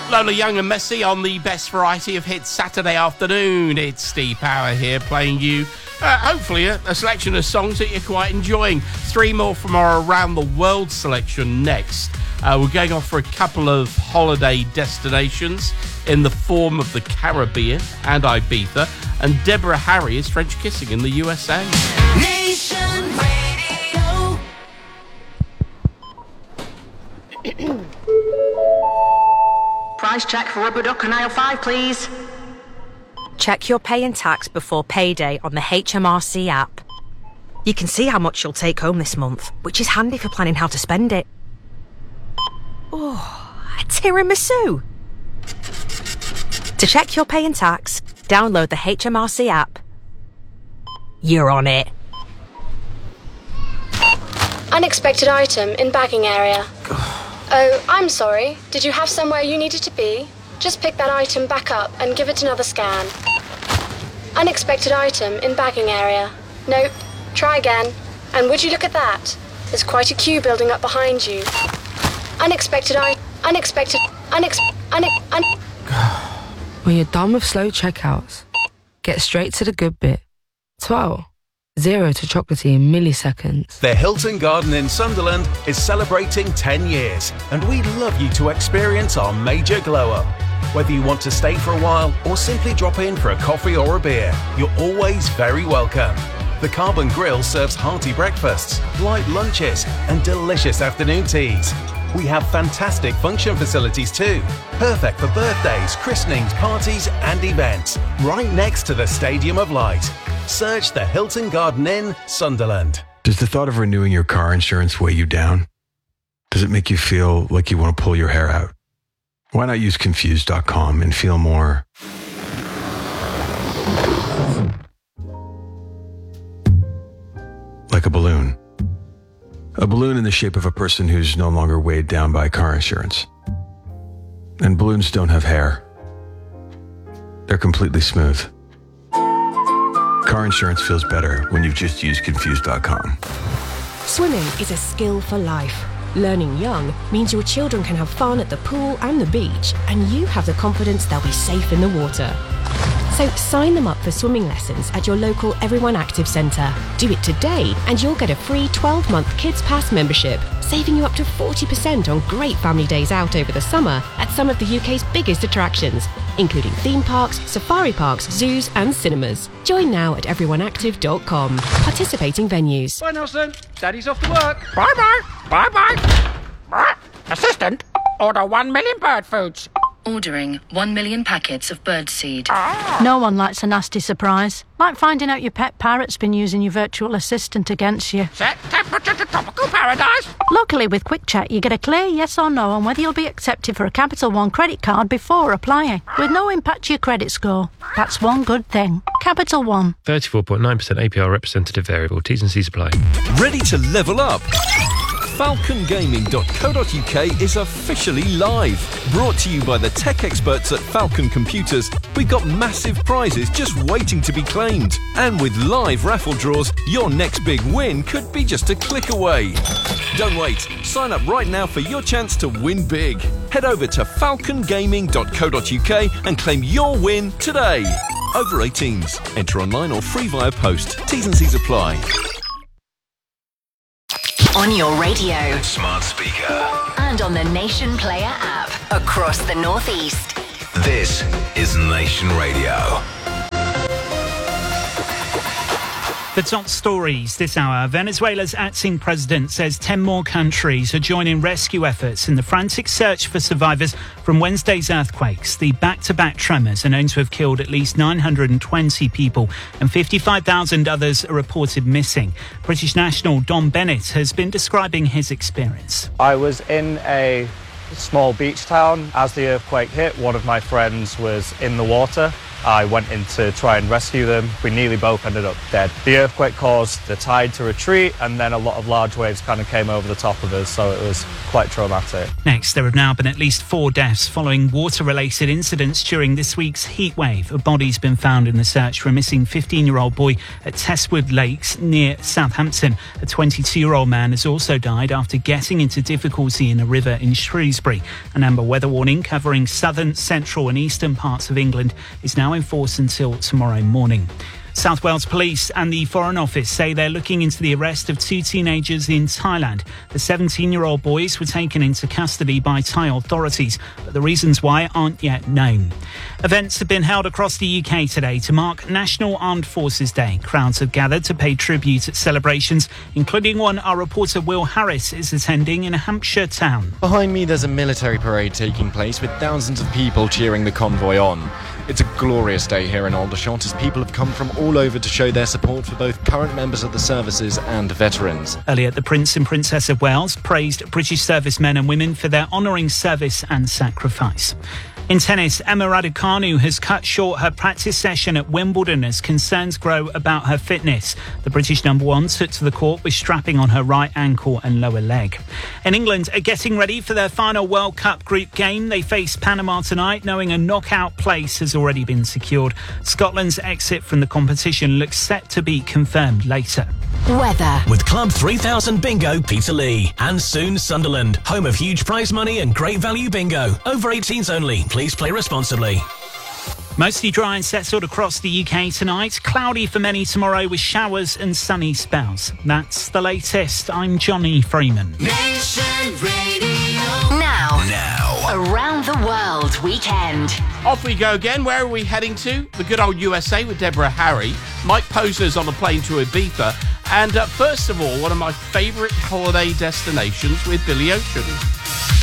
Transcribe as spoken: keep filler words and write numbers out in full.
Lola Young and Messi on the best variety of hits Saturday afternoon. It's Steve Power here playing you, uh, hopefully, a, a selection of songs that you're quite enjoying. Three more from our Around the World selection next. Uh, we're going off for a couple of holiday destinations in the form of the Caribbean and Ibiza. And Deborah Harry is French kissing in the U S A. Nation Radio. Price check for rubber duck and aisle five, please. Check your pay and tax before payday on the H M R C app. You can see how much you'll take home this month, which is handy for planning how to spend it. Oh, a tiramisu! To check your pay and tax, download the H M R C app. You're on it. Unexpected item in bagging area. Oh, I'm sorry. Did you have somewhere you needed to be? Just pick that item back up and give it another scan. Unexpected item in bagging area. Nope. Try again. And would you look at that? There's quite a queue building up behind you. Unexpected I... Unexpected... Unex... Unex... Un... When you're done with slow checkouts, get straight to the good bit. twelve. Zero to chocolatey in milliseconds. The Hilton Garden in Sunderland is celebrating ten years, and we'd love you to experience our major glow-up. Whether you want to stay for a while or simply drop in for a coffee or a beer, you're always very welcome. The Carbon Grill serves hearty breakfasts, light lunches, and delicious afternoon teas. We have fantastic function facilities too, perfect for birthdays, christenings, parties, and events, right next to the Stadium of Light. Search the Hilton Garden Inn, Sunderland. Does the thought of renewing your car insurance weigh you down? Does it make you feel like you want to pull your hair out? Why not use Confused dot com and feel more like a balloon? A balloon in the shape of a person who's no longer weighed down by car insurance. And balloons don't have hair. They're completely smooth. Car insurance feels better when you've just used Confused dot com. Swimming is a skill for life. Learning young means your children can have fun at the pool and the beach, and you have the confidence they'll be safe in the water. So sign them up for swimming lessons at your local Everyone Active Centre. Do it today and you'll get a free twelve-month Kids Pass membership, saving you up to forty percent on great family days out over the summer at some of the U K's biggest attractions, including theme parks, safari parks, zoos and cinemas. Join now at everyone active dot com. Participating venues. Bye, Nelson. Daddy's off to work. Bye-bye. Bye-bye. Assistant, order one million bird foods. Ordering one million packets of bird seed. Ah. No one likes a nasty surprise. Like finding out your pet parrot's been using your virtual assistant against you. Set temperature to tropical paradise. Luckily, with Quick Check, you get a clear yes or no on whether you'll be accepted for a Capital One credit card before applying, with no impact to your credit score. That's one good thing. Capital One. thirty-four point nine percent A P R representative variable. T's and C's apply. Ready to level up? falcon gaming dot co dot uk is officially live. Brought to you by the tech experts at Falcon Computers, we've got massive prizes just waiting to be claimed. And with live raffle draws, your next big win could be just a click away. Don't wait. Sign up right now for your chance to win big. Head over to falcon gaming dot co dot uk and claim your win today. Over eighteens. Enter online or free via post. T's and C's apply. On your radio, smart speaker, and on the Nation Player app across the Northeast. This is Nation Radio. The top stories this hour. Venezuela's acting president says ten more countries are joining rescue efforts in the frantic search for survivors from Wednesday's earthquakes. The back-to-back tremors are known to have killed at least nine hundred twenty people and fifty-five thousand others are reported missing. British national Don Bennett has been describing his experience. I was in a small beach town as the earthquake hit. One of my friends was in the water I went in to try and rescue them. We nearly both ended up dead. The earthquake caused the tide to retreat, and then a lot of large waves kind of came over the top of us, so it was quite traumatic. Next, there have now been at least four deaths following water-related incidents during this week's heat wave. A body's been found in the search for a missing fifteen-year-old boy at Testwood Lakes near Southampton. A twenty-two-year-old man has also died after getting into difficulty in a river in Shrewsbury. An amber weather warning covering southern, central and eastern parts of England is now in force until tomorrow morning. South Wales Police and the Foreign Office say they're looking into the arrest of two teenagers in Thailand. The seventeen-year-old boys were taken into custody by Thai authorities, but the reasons why aren't yet known. Events have been held across the U K today to mark National Armed Forces Day. Crowds have gathered to pay tribute at celebrations, including one our reporter Will Harris is attending in a Hampshire town. Behind me there's a military parade taking place with thousands of people cheering the convoy on. It's a glorious day here in Aldershot as people have come from all over to show their support for both current members of the services and veterans. Earlier, the Prince and Princess of Wales praised British servicemen and women for their honouring service and sacrifice. In tennis, Emma Raducanu has cut short her practice session at Wimbledon as concerns grow about her fitness. The British number one took to the court with strapping on her right ankle and lower leg. In England are getting ready for their final World Cup group game. They face Panama tonight, knowing a knockout place has already been secured. Scotland's exit from the competition looks set to be confirmed later. Weather. With Club three thousand Bingo, Peterlee. And soon Sunderland, home of huge prize money and great value bingo. Over eighteens only. Please play responsibly. Mostly dry and settled across the U K tonight. Cloudy for many tomorrow with showers and sunny spells. That's the latest. I'm Johnny Freeman. Nation Radio. Now. Now. Around the World Weekend. Off we go again. Where are we heading to? The good old U S A with Deborah Harry. Mike Posner's on a plane to Ibiza. And uh, first of all, one of my favourite holiday destinations with Billy Ocean.